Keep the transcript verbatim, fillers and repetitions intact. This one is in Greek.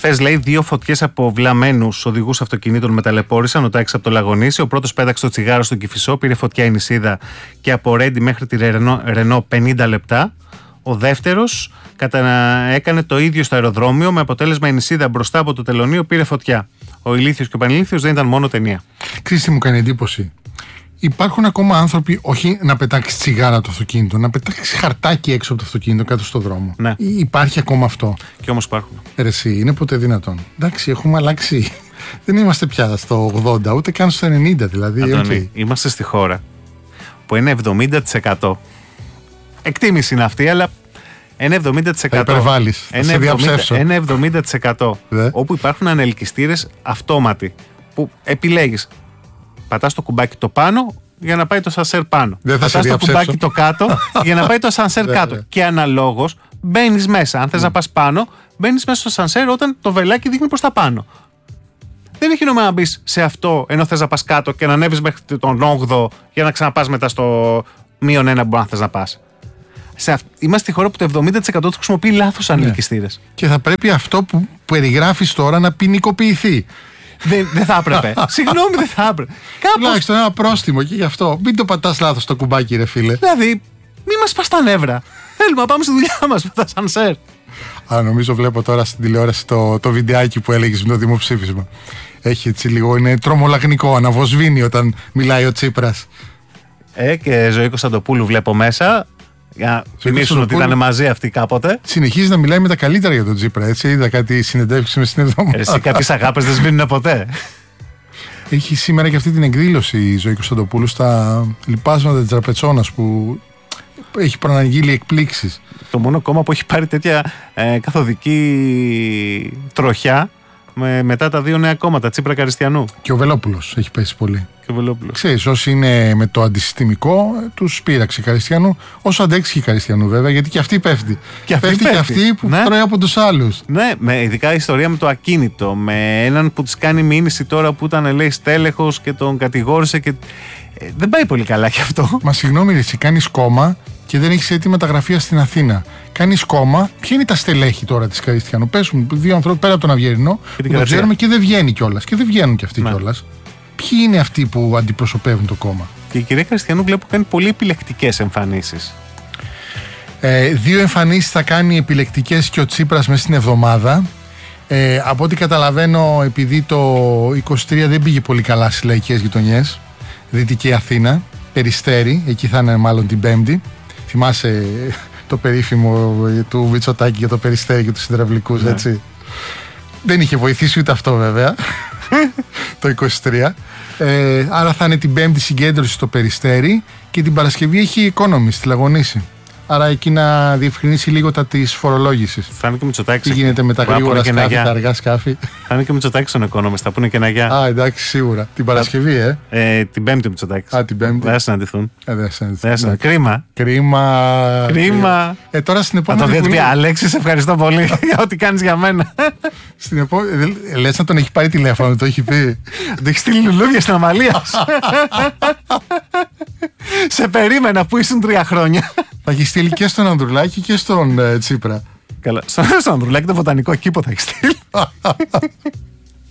Χθες, λέει, δύο φωτιές από βλαμμένους οδηγούς αυτοκινήτων μεταλλεπόρησαν ο τάξη από το Λαγονήσι. Ο πρώτος πέταξε το τσιγάρο στον Κηφισό, πήρε φωτιά η νησίδα και από Ρέντι μέχρι τη Ρενό πενήντα λεπτά. Ο δεύτερος έκανε το ίδιο στο αεροδρόμιο, με αποτέλεσμα η νησίδα μπροστά από το τελωνείο πήρε φωτιά. Ο ηλίθιος και ο πανηλίθιος δεν ήταν μόνο ταινία. Ξέρεις τι μου κάνει εντύπωση? Υπάρχουν ακόμα άνθρωποι, όχι να πετάξει τσιγάρα το αυτοκίνητο, να πετάξει χαρτάκι έξω από το αυτοκίνητο κάτω στο δρόμο. Ναι. Υπάρχει ακόμα αυτό. Και όμως υπάρχουν. Ρε εσύ, είναι ποτέ δυνατόν? Εντάξει, έχουμε αλλάξει. Δεν είμαστε πια στο ογδόντα, ούτε καν στο ενενήντα δηλαδή. Αντώνη, okay. Είμαστε στη χώρα που είναι εβδομήντα τοις εκατό. Εκτίμηση είναι αυτή, αλλά ένα εβδομήντα τοις εκατό. Θα υπερβάλλεις, θα σε διαψεύσω. Ένα εβδομήντα τοις εκατό Δε. Όπου υπάρχουν ανελκυστήρες αυτόματοι που επιλέγεις. Πατάς το κουμπάκι το πάνω για να πάει το σανσέρ πάνω. Πατάς το κουμπάκι το κάτω για να πάει το σανσέρ κάτω. Και αναλόγως μπαίνεις μέσα. Αν θες να πας πάνω, μπαίνεις μέσα στο σανσέρ όταν το βελάκι δείχνει προς τα πάνω. Δεν έχει νόημα να μπεις σε αυτό ενώ θες να πας κάτω και να ανέβεις μέχρι τον όγδοο για να ξαναπάς μετά στο μείον ένα που αν θες να πας. Σε αυ... Είμαστε στη χώρα που το εβδομήντα τοις εκατό του χρησιμοποιεί λάθος ανελκυστήρες. Ναι. Και θα πρέπει αυτό που περιγράφεις τώρα να ποινικοποιηθεί. Δεν, δεν θα έπρεπε. Συγγνώμη, δεν θα έπρεπε. Κάπως... Τουλάχιστον ένα πρόστιμο και γι' αυτό. Μην το πατάς λάθος το κουμπάκι, ρε φίλε. Δηλαδή, μην μας πας τα νεύρα. Θέλουμε να πάμε στη δουλειά μας με τα σανσέρ. Α, νομίζω βλέπω τώρα στην τηλεόραση το, το βιντεάκι που έλεγες με το δημοψήφισμα. Έχει έτσι λίγο, είναι τρομολαγνικό, αναβοσβήνει όταν μιλάει ο Τσίπρας. Ε, και Ζωή Κωνσταντοπούλου βλέπω μέσα. Για να θυμίσουν ότι ήταν μαζί αυτοί κάποτε. Συνεχίζει να μιλάει με τα καλύτερα για τον Τσίπρα, έτσι. Είδα κάτι συνεντεύξει με στην εβδομάδα. Εσύ, κάποιες αγάπες δεν σβήνουν ποτέ. Έχει σήμερα και αυτή την εκδήλωση η Ζωή Κωνσταντοπούλου στα λοιπάσματα της Τραπετσόνας που έχει προαναγγείλει εκπλήξεις. Το μόνο κόμμα που έχει πάρει τέτοια ε, καθοδική τροχιά με, μετά τα δύο νέα κόμματα, Τσίπρα Καριστιανού. Και ο Βελόπουλος έχει πέσει πολύ. Και ο Βελόπουλος. Ξέρεις, όσοι είναι με το αντισυστημικό, τους πείραξε Καριστιανού. Όσο αντέξει και Καριστιανού, βέβαια, γιατί και αυτή πέφτει. Και αυτή πέφτει, πέφτει και αυτή που ναι. τρώει από τους άλλους. Ναι, με, ειδικά η ιστορία με το ακίνητο. Με έναν που της κάνει μήνυση τώρα που ήταν, λέει, στέλεχος και τον κατηγόρησε. Και... Ε, δεν πάει πολύ καλά κι αυτό. Μα συγγνώμη, εσύ κάνεις κόμμα και δεν έχεις έτοιμα τα γραφεία στην Αθήνα. Κάνεις κόμμα, ποια είναι τα στελέχη τώρα της Καριστιανού? Πες μου, δύο ανθρώποι πέρα από τον Αυγερινό που το ξέρουμε και δεν βγαίνει κιόλας. Και δεν βγαίνουν κι αυτοί ναι. κιόλας. Ποιοι είναι αυτοί που αντιπροσωπεύουν το κόμμα? Και η κυρία Καριστιανού βλέπω κάνει πολύ επιλεκτικές εμφανίσεις. Ε, δύο εμφανίσεις θα κάνει επιλεκτικές και ο Τσίπρας μέσα στην εβδομάδα. Ε, από ό,τι καταλαβαίνω, επειδή το είκοσι τρία δεν πήγε πολύ καλά στις λαϊκές γειτονιές, Δυτική Αθήνα, Περιστέρι, εκεί θα είναι μάλλον την Πέμπτη. Θυμάσαι το περίφημο του Μητσοτάκη για το Περιστέρι και τους υδραυλικούς, ναι. έτσι. Δεν είχε βοηθήσει ούτε αυτό βέβαια, το είκοσι τρία. Ε, άρα θα είναι την Πέμπτη συγκέντρωση στο Περιστέρι και την Παρασκευή έχει Economist στη Λαγονήσι. Άρα εκεί να διευκρινίσει λίγο τα της φορολόγησης. Θα είναι και Μητσοτάκης. Τι γίνεται με τα γρήγορα σκάφη, τα αργά σκάφη. Θα είναι και Μητσοτάκης στον Economist, θα πούνε και ένα γεια. Α, εντάξει, σίγουρα. Την Παρασκευή, ε. ε την Πέμπτη ο Μητσοτάκης. Α, την Πέμπτη. Δεν θα συναντηθούν. Ε, δεν θα συναντηθούν. Κρίμα. Κρίμα. Κρίμα. Ε, τώρα στην επόμενη. Θα το δείτε, Αλέξη, σε ευχαριστώ πολύ για ό,τι κάνεις για μένα. Στην επόμενη. Λες να τον έχει πάρει τηλέφωνο, το έχει πει. Το έχει στείλει λουλούδια στην Αμαλία. Σε περίμενα που ήσουν τρία χρόνια. Θα έχει στείλει και στον Ανδρουλάκη και στον ε, Τσίπρα. Καλά. Στον Ανδρουλάκη το βοτανικό κήπο θα έχει στείλει.